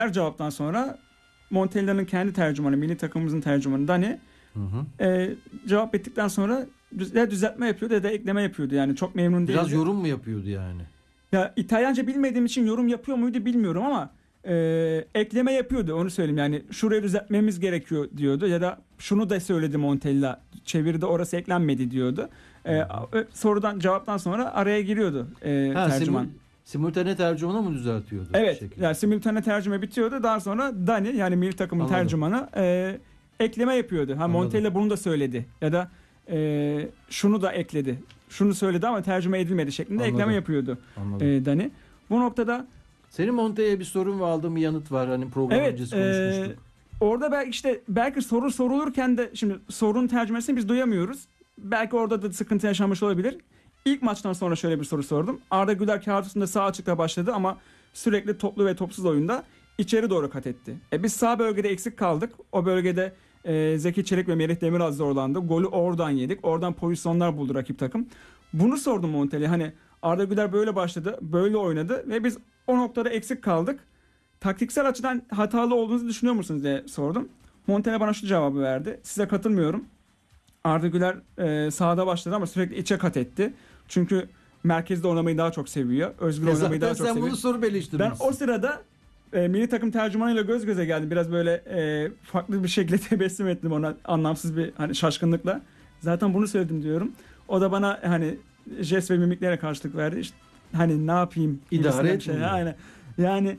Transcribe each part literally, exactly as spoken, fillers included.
Her cevaptan sonra Montella'nın kendi tercümanı, milli takımımızın tercümanı Dani hı hı. E, cevap ettikten sonra ya düzeltme yapıyordu ya da ekleme yapıyordu. Yani çok memnun değildi. Biraz yorum mu yapıyordu yani? Ya İtalyanca bilmediğim için yorum yapıyor muydu bilmiyorum ama e, ekleme yapıyordu, onu söyleyeyim. Yani şurayı düzeltmemiz gerekiyor diyordu ya da şunu da söyledi Montella, çeviride orası eklenmedi diyordu. E, sorudan cevaptan sonra araya giriyordu e, ha, tercüman. Simul- simultane tercümana mı düzeltiyordu? Evet. Yani simultane tercüme bitiyordu. Daha sonra Dani, yani milli takımın Anladım. tercümanı e, ekleme yapıyordu. Ha, Montella bunu da söyledi ya da e, şunu da ekledi. Şunu söyledi ama tercüme edilmedi şeklinde Anladım. ekleme yapıyordu e, Dani. Bu noktada senin Montella'ya bir sorun ve aldığın bir yanıt var. Hani program evet, öncesi konuşmuştuk. E, orada belki işte belki soru sorulurken de şimdi sorunun tercümesini biz duyamıyoruz. Belki orada da sıkıntı yaşanmış olabilir. İlk maçtan sonra şöyle bir soru sordum. Arda Güler kağıt üstünde sağ açıkta başladı ama sürekli toplu ve topsuz oyunda içeri doğru kat etti. E biz sağ bölgede eksik kaldık. O bölgede e, Zeki Çelik ve Melih Demiral zorlandı. Golü oradan yedik. Oradan pozisyonlar buldu rakip takım. Bunu sordum Montella'ya. Hani Arda Güler böyle başladı, böyle oynadı ve biz o noktada eksik kaldık. Taktiksel açıdan hatalı olduğunuzu düşünüyor musunuz diye sordum. Montella bana şu cevabı verdi. Size katılmıyorum. Arda Güler e, sahada başladı ama sürekli içe kat etti. Çünkü merkezde oynamayı daha çok seviyor. Özgür e oynamayı daha çok sen seviyor. Bunu soru ben o sırada e, milli takım tercümanıyla göz göze geldim. Biraz böyle e, farklı bir şekilde tebessüm ettim ona, anlamsız bir hani şaşkınlıkla. Zaten bunu söyledim diyorum. O da bana hani jest ve mimiklerle karşılık verdi. İşte, hani ne yapayım? İdare etmiyor. Şey. Aynen. Yani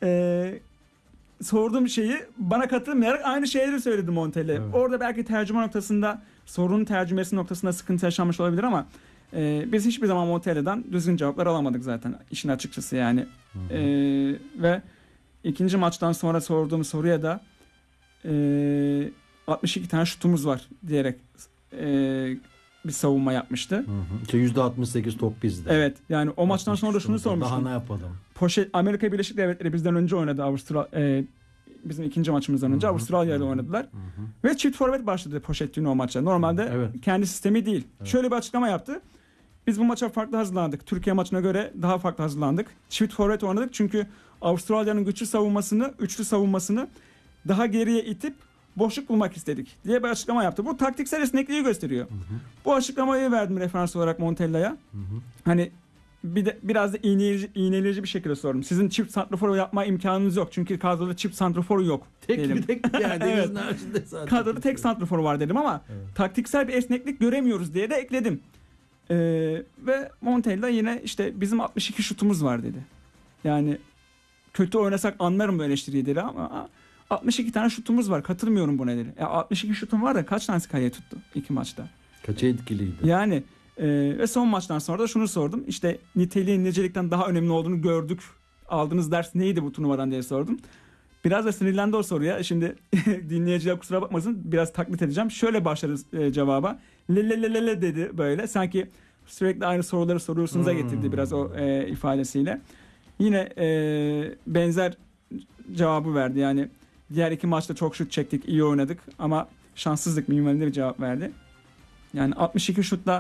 e, sorduğum şeyi bana katılmayarak aynı şeyleri söyledi Montella. Evet. Orada belki tercüme noktasında, sorunun tercümesi noktasında sıkıntı yaşanmış olabilir ama e, biz hiçbir zaman Montella'dan düzgün cevaplar alamadık zaten, işin açıkçası yani. E, ve ikinci maçtan sonra sorduğum soruya da e, altmış iki tane şutumuz var diyerek e, bir savunma yapmıştı. Hı hı. yüzde altmış sekiz top bizde. Evet, yani o maçtan sonra da şunu sormuştum. Daha ne yapalım? Poşet, Amerika Birleşik Devletleri bizden önce oynadı. Avustra e, bizim ikinci maçımızdan önce Avustralya ile oynadılar. Hı hı. Ve çift forvet başladı Pochettino o maçta. Normalde evet. kendi sistemi değil. Evet. Şöyle bir açıklama yaptı. Biz bu maça farklı hazırlandık. Türkiye maçına göre daha farklı hazırlandık. Çift forvet oynadık çünkü Avustralya'nın güçlü savunmasını, üçlü savunmasını daha geriye itip boşluk bulmak istedik diye bir açıklama yaptı. Bu taktiksel esnekliği gösteriyor. Hı hı. Bu açıklamayı verdim referans olarak Montella'ya. Hı hı. Hani bir de biraz da iğneleyici, iğneleyici bir şekilde sordum. Sizin çift santrafor yapma imkanınız yok. Çünkü kadroda çift santrafor yok. Tek diyelim. bir tek yani evet. zaten. Kadroda tek santrafor var dedim ama evet. taktiksel bir esneklik göremiyoruz diye de ekledim. Ee, ve Montella yine işte bizim altmış iki şutumuz var dedi. Yani kötü oynasak anlarım bu eleştiriyi dedi ama altmış iki tane şutumuz var. Katılmıyorum buna dedi. Ya altmış iki şutum var da kaç tanesi kaleye tuttu iki maçta? Kaça etkiliydi? Yani e, ve son maçtan sonra da şunu sordum. İşte niteliğin nicelikten daha önemli olduğunu gördük. Aldığınız ders neydi bu turnuvadan diye sordum. Biraz da sinirlendi o soruya. Şimdi dinleyiciler kusura bakmasın, biraz taklit edeceğim. Şöyle başladı e, cevaba. Le le le le le dedi böyle. Sanki sürekli aynı soruları soruyorsunuz'a hmm. getirdi biraz o e, ifadesiyle. Yine e, benzer cevabı verdi. Yani diğer iki maçta çok şut çektik, iyi oynadık ama şanssızlık minvalinde bir cevap verdi. Yani altmış iki şutla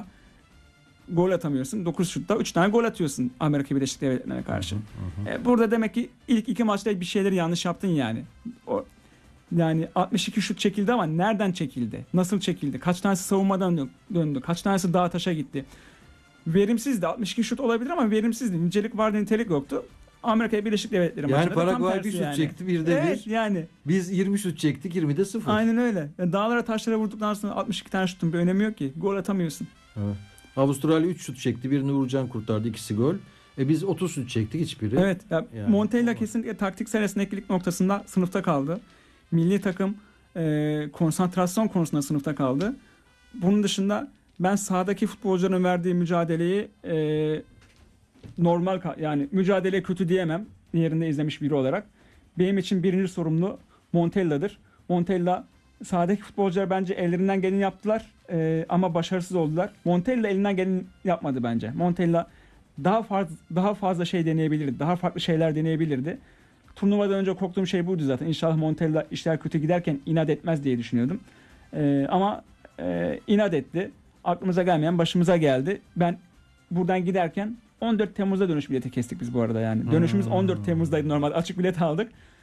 gol atamıyorsun. dokuz şutta üç tane gol atıyorsun Amerika Birleşik Devletleri'ne karşı. Hı hı. E, burada demek ki ilk iki maçta bir şeyleri yanlış yaptın yani. O, yani altmış iki şut çekildi ama nereden çekildi? Nasıl çekildi? Kaç tanesi savunmadan döndü? Kaç tanesi dağ taşa gitti? Verimsizdi. altmış iki şut olabilir ama verimsizdi. Nicelik vardı, nitelik yoktu. Amerika Birleşik Devletleri yani Paraguay bir şut yani. çekti bir de evet, bir. Yani. Biz yirmi şut çektik, yirmide sıfır. Aynen öyle. Yani dağlara taşlara vurduktan sonra altmış iki tane şutun bir önemi yok ki. Gol atamıyorsun. Evet. Avustralya üç şut çekti. Birini Uğurcan kurtardı. ikisi gol. E biz otuz şut çektik, hiçbiri. Evet. Ya yani, Montella kesinlikle taktiksel esneklik noktasında sınıfta kaldı. Milli takım e, konsantrasyon konusunda sınıfta kaldı. Bunun dışında ben sahadaki futbolcuların verdiği mücadeleyi e, normal, yani mücadele kötü diyemem. Yerinde izlemiş biri olarak. Benim için birinci sorumlu Montella'dır. Montella, sahadaki futbolcular bence ellerinden geleni yaptılar e, ama başarısız oldular. Montella elinden geleni yapmadı bence. Montella daha fazla daha fazla şey deneyebilirdi. Daha farklı şeyler deneyebilirdi. Turnuvadan önce korktuğum şey buydu zaten. İnşallah Montella işler kötü giderken inat etmez diye düşünüyordum. E, ama e, inat etti. Aklımıza gelmeyen başımıza geldi. Ben buradan giderken on dört Temmuz'da dönüş bileti kestik biz bu arada yani. Dönüşümüz on dört Temmuz'daydı normalde. Açık bilet aldık.